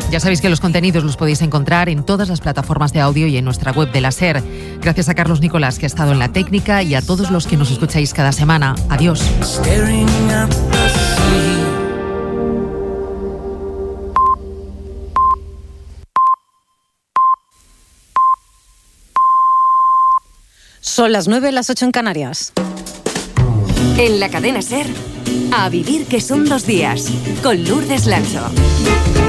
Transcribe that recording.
Ya sabéis que los contenidos los podéis encontrar en todas las plataformas de audio y en nuestra web de la SER. Gracias a Carlos Nicolás, que ha estado en la técnica, y a todos los que nos escucháis cada semana. Adiós. Son las 9, las 8 en Canarias. En la cadena SER, A vivir que son 2 días, con Lourdes Lancho.